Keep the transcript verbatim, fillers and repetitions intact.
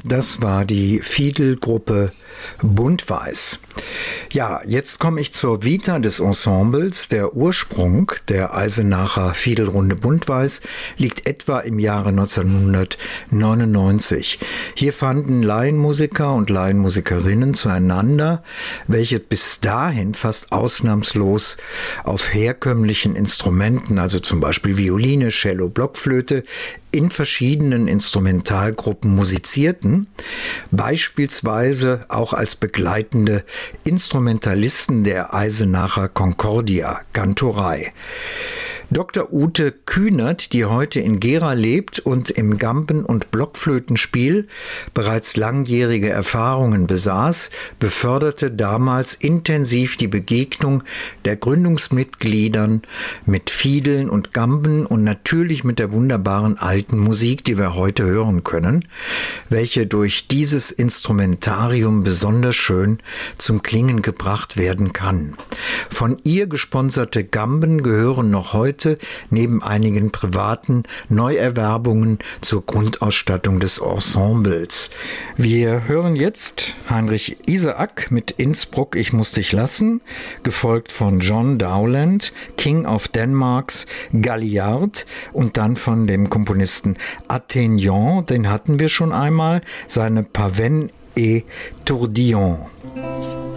Das war die Fiedelgruppe Buntweiß. Ja, jetzt komme ich zur Vita des Ensembles. Der Ursprung der Eisenacher Fiedelrunde Buntweiß liegt etwa im Jahre neunzehnhundertneunundneunzig. Hier fanden Laienmusiker und Laienmusikerinnen zueinander, welche bis dahin fast ausnahmslos auf herkömmlichen Instrumenten, also zum Beispiel Violine, Cello, Blockflöte, in verschiedenen Instrumentalgruppen musizierten, beispielsweise auch als begleitende Instrumentalisten der Eisenacher Concordia Kantorei. Doktor Ute Kühnert, die heute in Gera lebt und im Gamben- und Blockflötenspiel bereits langjährige Erfahrungen besaß, beförderte damals intensiv die Begegnung der Gründungsmitgliedern mit Fiedeln und Gamben und natürlich mit der wunderbaren alten Musik, die wir heute hören können, welche durch dieses Instrumentarium besonders schön zum Klingen gebracht werden kann. Von ihr gesponserte Gamben gehören noch heute neben einigen privaten Neuerwerbungen zur Grundausstattung des Ensembles. Wir hören jetzt Heinrich Iseak mit Innsbruck, ich muss dich lassen, gefolgt von John Dowland, King of Denmarks Galliard und dann von dem Komponisten Athénion, den hatten wir schon einmal, seine Pavane et Tourbillon.